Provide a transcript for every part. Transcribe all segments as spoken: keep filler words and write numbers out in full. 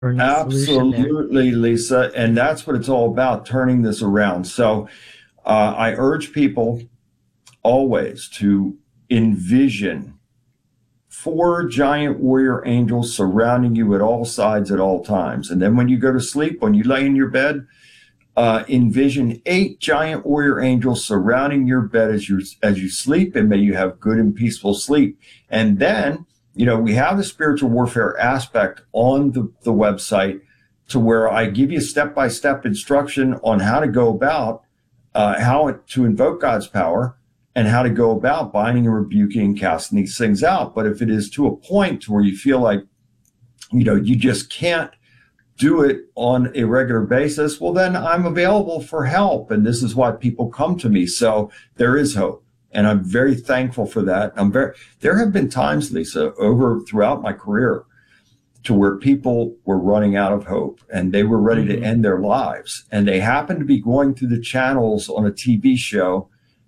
or no solution there. Absolutely, Lisa. And that's what it's all about, turning this around. So uh, I urge people always to envision four giant warrior angels surrounding you at all sides at all times. And then when you go to sleep, when you lay in your bed, uh, envision eight giant warrior angels surrounding your bed as you as you sleep, and may you have good and peaceful sleep. And then, you know, we have the spiritual warfare aspect on the, the website, to where I give you step-by-step instruction on how to go about, uh, how to invoke God's power, and how to go about binding and rebuking and casting these things out. But if it is to a point to where you feel like, you know, you just can't do it on a regular basis, well, then I'm available for help. And this is why people come to me. So there is hope. And I'm very thankful for that. I'm very, there have been times, Lisa, over throughout my career, to where people were running out of hope and they were ready to end their lives. And they happened to be going through the channels on a T V show,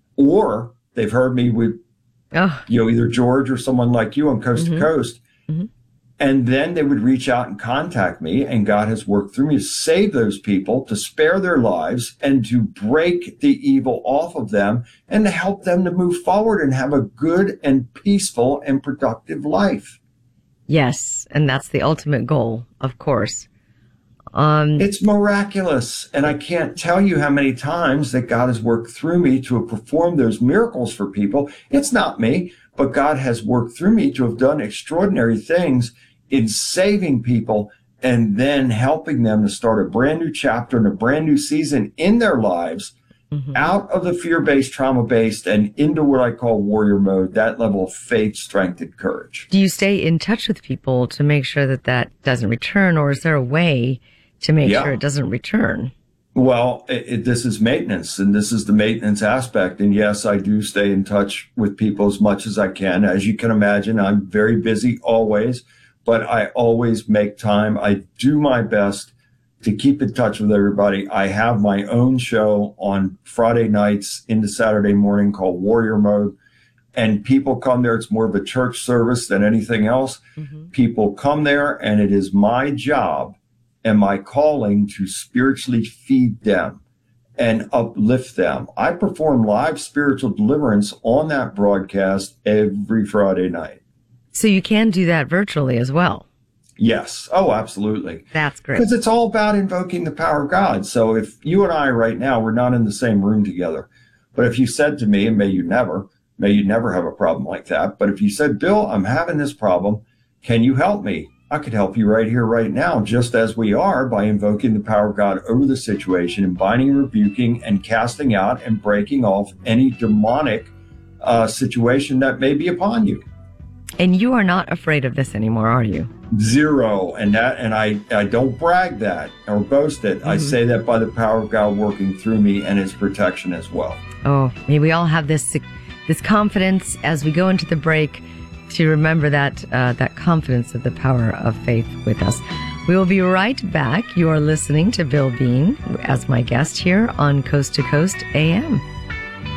or they've heard me with, oh. you know, either George or someone like you on Coast mm-hmm. to Coast. Mm-hmm. And then they would reach out and contact me, and God has worked through me to save those people, to spare their lives, and to break the evil off of them, and to help them to move forward and have a good and peaceful and productive life. Yes, and that's the ultimate goal, of course. Um, it's miraculous. And I can't tell you how many times that God has worked through me to have performed those miracles for people. It's not me, but God has worked through me to have done extraordinary things in saving people and then helping them to start a brand new chapter and a brand new season in their lives, mm-hmm. out of the fear-based, trauma-based, and into what I call warrior mode, that level of faith, strength, and courage. Do you stay in touch with people to make sure that that doesn't return, or is there a way to make yeah. sure it doesn't return? Well, it, it, this is maintenance, and this is the maintenance aspect. And yes, I do stay in touch with people as much as I can. As you can imagine, I'm very busy always, but I always make time. I do my best to keep in touch with everybody. I have my own show on Friday nights into Saturday morning called Warrior Mode, and people come there. It's more of a church service than anything else. Mm-hmm. People come there, and it is my job and my calling to spiritually feed them and uplift them. I perform live spiritual deliverance on that broadcast every Friday night. So you can do that virtually as well? Yes. Oh, absolutely. That's great. Because it's all about invoking the power of God. So if you and I right now, we're not in the same room together, but if you said to me, and may you never, may you never have a problem like that, but if you said, Bill, I'm having this problem, can you help me? I could help you right here, right now, just as we are, by invoking the power of God over the situation and binding and rebuking and casting out and breaking off any demonic uh, situation that may be upon you. And you are not afraid of this anymore, are you? Zero. And that, and I, I don't brag that or boast it. Mm-hmm. I say that by the power of God working through me and his protection as well. Oh, may we all have this, this confidence as we go into the break, to remember that uh, that confidence of the power of faith with us. We will be right back. You are listening to Bill Bean as my guest here on Coast to Coast A M.